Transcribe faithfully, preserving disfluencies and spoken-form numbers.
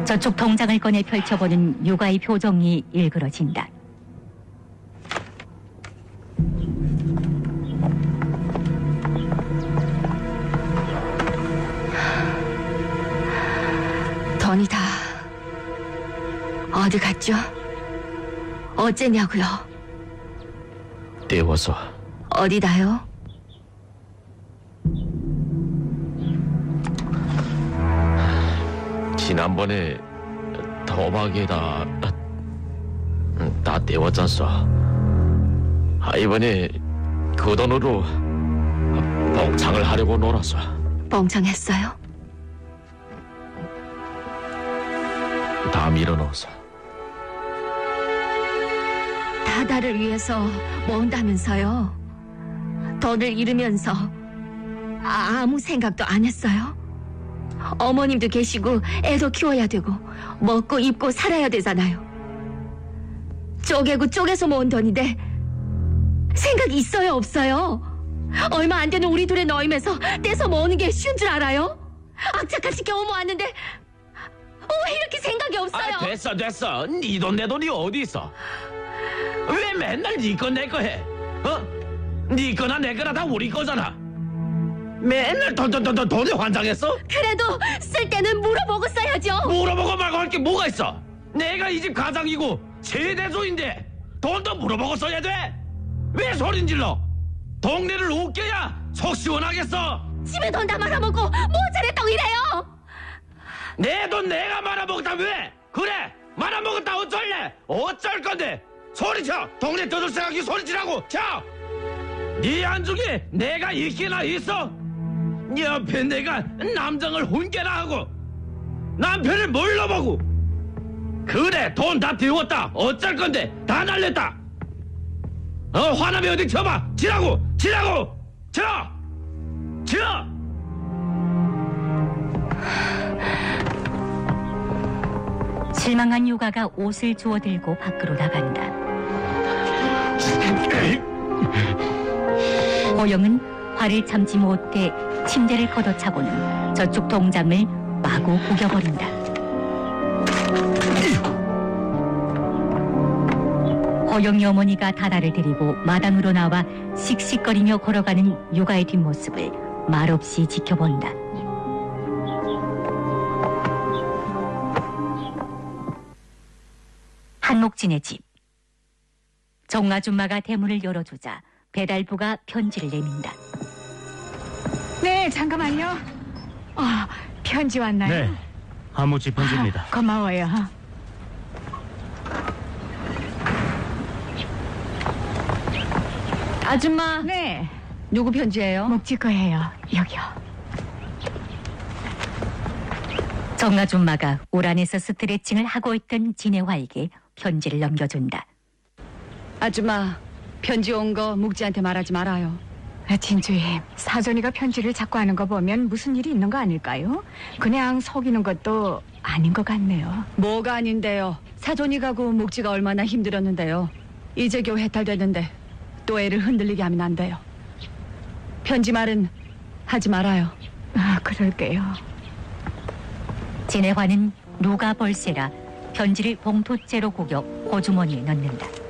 저쪽 통장을 꺼내 펼쳐보는 유가의 표정이 일그러진다. 돈이 다 어디 갔죠? 어째냐고요? 떼워서. 어디다요? 지난번에 도박에다 다 떼웠잖소. 아, 이번에 그 돈으로 봉창을 하려고 놀았어. 뻥창했어요? 다 밀어넣었어. 다다를 위해서 모은다면서요? 돈을 잃으면서 아, 아무 생각도 안 했어요? 어머님도 계시고 애도 키워야 되고 먹고 입고 살아야 되잖아요. 쪼개고 쪼개서 모은 돈인데 생각이 있어요 없어요? 얼마 안 되는 우리 둘의 너임에서 떼서 모으는 게 쉬운 줄 알아요? 악착같이 겨우 모았는데 왜 이렇게 생각이 없어요? 아, 됐어 됐어. 네 돈 내 돈이 어디 있어? 왜 맨날 네 거 내 거 해? 어? 네 거나 내 거나 다 우리 거잖아. 맨날 돈 돈 돈 돈 돈에 환장했어? 그래도 쓸 때는 물어보고 써야죠. 물어보고 말고 할 게 뭐가 있어? 내가 이 집 가장이고 최대소인데 돈도 물어보고 써야 돼? 왜 소린 질러? 동네를 웃겨야 속 시원하겠어. 집에 돈 다 말아먹고 뭐 잘했다고 이래요? 내 돈 내가 말아먹었다 왜? 그래 말아먹었다 어쩔래? 어쩔 건데 소리쳐. 동네 떠들생각이 소리치라고 쳐. 네 안중에 내가 있기나 있어? 옆에 내가 남장을 훈계나 하고 남편을 몰라보고 그래 돈 다 데웠다 어쩔 건데 다 날렸다. 어 화나면 어디 쳐봐. 치라고 치라고 쳐 쳐. 실망한 유가가 옷을 주워들고 밖으로 나간다. 호영은 화를 참지 못해 침대를 걷어차고는 저쪽 통장을 마구 구겨버린다. 호영이 어머니가 다다를 데리고 마당으로 나와 씩씩거리며 걸어가는 유가의 뒷모습을 말없이 지켜본다. 한목진의 집. 정아줌마가 대문을 열어주자 배달부가 편지를 내민다. 네, 잠깐만요. 어, 편지 왔나요? 네, 하무지 편지입니다. 아, 고마워요. 아줌마, 네, 누구 편지예요? 묵지 거예요. 여기요. 정아줌마가 올 안에서 스트레칭을 하고 있던 진혜화에게 편지를 넘겨준다. 아줌마, 편지 온 거 묵지한테 말하지 말아요. 아, 진주임, 사돈이가 편지를 자꾸 하는 거 보면 무슨 일이 있는 거 아닐까요? 그냥 속이는 것도 아닌 것 같네요. 뭐가 아닌데요. 사돈이 가고 묵지가 얼마나 힘들었는데요. 이제 겨우 해탈됐는데 또 애를 흔들리게 하면 안 돼요. 편지 말은 하지 말아요. 아, 그럴게요. 진혜화는 누가 벌새라 편지를 봉투째로 구겨 호주머니에 넣는다.